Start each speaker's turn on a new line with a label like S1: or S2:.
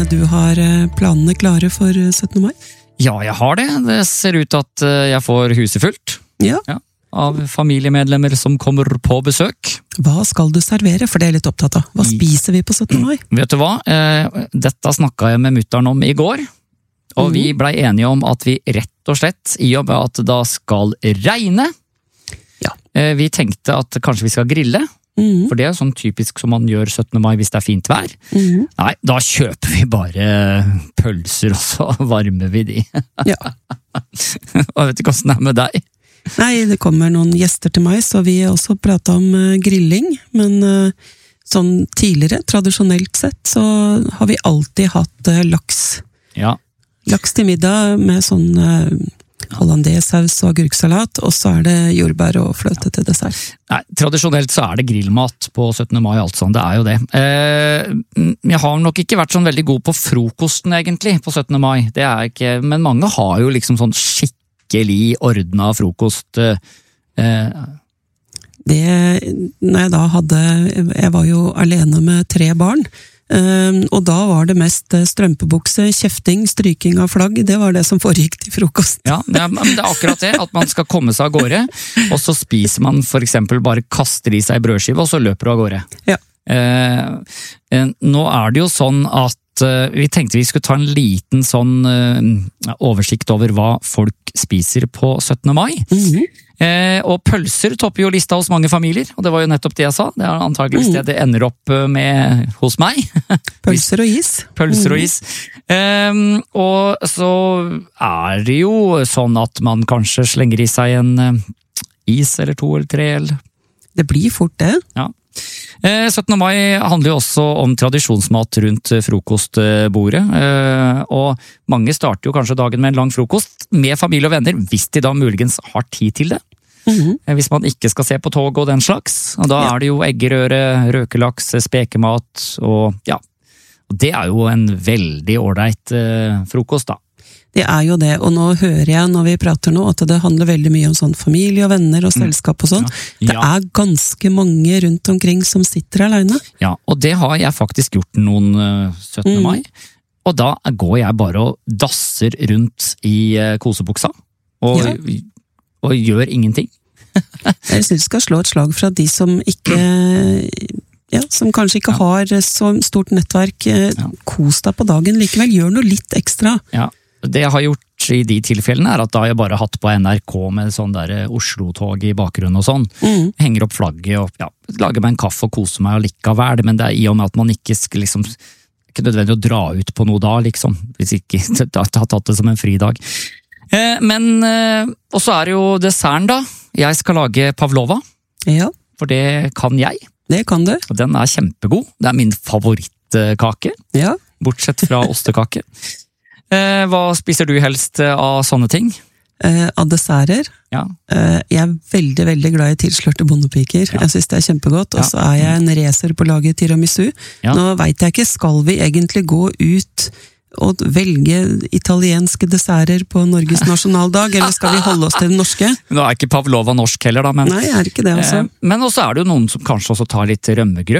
S1: du har planene klare for 17. mai?
S2: Ja, jeg har det. Det ser ut at jeg får huset fullt.
S1: Ja.
S2: Av familiemedlemmer som kommer på besøk.
S1: Hva skal du servere, for det er jeg litt opptatt av. Hva spiser vi på 17. mai?
S2: Vet du hva? Dette snakket jeg med mutteren om i går, og vi ble enige om at vi rett og slett, i og med at det da skal regne, vi tenkte at kanskje vi skal grille, for det er sånn typisk som man gjør 17. mai hvis det er fint vær. Nei, da kjøper vi bare pølser, og så varmer vi de.
S1: Ja.
S2: Og jeg vet ikke hvordan det er med deg.
S1: Nei, det kommer noen gjester til meg, så vi har også pratet om grilling, men sånn tidligere, tradisjonelt sett, så har vi alltid hatt laks.
S2: Ja.
S1: Laks til middag med sånn hollandesaus og agurksalat, og så er det jordbær og fløte til dessert.
S2: Nei, tradisjonelt så er det grillmat på 17. mai, alt sånn, det er jo det. Jeg har nok ikke vært sånn veldig god på frokosten egentlig, på 17. mai, det er ikke, men mange har jo liksom sånn skikkelig ordna frokost.
S1: Det, når jeg da jeg var jo alene med 3 barn, og da var det mest strømpebukse, kjefting, stryking av flagg, det var det som foregikk til frokost.
S2: Ja, men det er akkurat det, at man skal komme seg av gårde, og så spiser man for eksempel bare kaster i seg brødskive, og så løper du av gårde.
S1: Ja.
S2: Nå er det jo sånn at vi tenkte vi skulle ta en liten sånn oversikt over hva folk spiser på 17. mai. Og pølser topper jo lista hos mange familier, og det var jo nettopp det jeg sa. Det er antageligvis det det ender opp med hos meg.
S1: Pølser og is.
S2: Pølser og is. Og så er det jo sånn at man kanskje slenger i seg en is eller 2 eller 3 eller...
S1: Det blir fort det.
S2: Ja. 17. mai handler jo også om tradisjonsmat rundt frokostbordet, og mange starter jo kanskje dagen med en lang frokost med familie og venner, hvis de da muligens har tid til det. Hvis man ikke skal se på tog og den slags, og da er det jo eggerøre, røkelaks, spekemat, og ja, og det er jo en veldig ordentlig frokost da.
S1: Det er jo det, og nå hører jeg når vi prater nå at det handler veldig mye om sånn familie og venner og selskap og sånn. Ja. Det er ganske mange rundt omkring som sitter alene. Ja,
S2: og det har jeg faktisk gjort noen 17. mai. Og da går jeg bare og dasser rundt i kosebuksa, og gjør ingenting.
S1: Jeg synes jeg skal slå et slag fra de som ikke... Ja, som kanskje ikke har så stort nettverk. Kos deg på dagen likevel, gjør noe litt ekstra.
S2: Ja. Det jeg har gjort i de tilfellene er at da har jeg bare hatt på NRK med sånn der Oslo-tog i bakgrunnen og sånn. Henger opp flagget og lager meg en kaffe og koser meg allikevel, men det er i og med at man ikke liksom, ikke nødvendig å dra ut på noe da, liksom, hvis ikke har tatt det som en fridag. Men, og så er det jo desserten da. Jeg skal lage pavlova, for det kan jeg.
S1: Det kan du.
S2: Og den er kjempegod. Det er min favorittkake, bortsett fra ostekake. Hva spiser du helst av sånne ting?
S1: Av desserter?
S2: Ja.
S1: Jeg er veldig, veldig glad i tilslørte bondepiker. Jeg synes det er kjempegodt, og så er jeg en racer på laget tiramisu. Nå vet jeg ikke, skal vi egentlig gå ut og velge italienske desserter på Norges nasjonaldag, eller skal vi holde oss til den norske?
S2: Nå er ikke pavlova norsk heller da, men...
S1: Nei, er ikke det også.
S2: Men også er det jo noen som kanskje også tar litt rømmegrøt.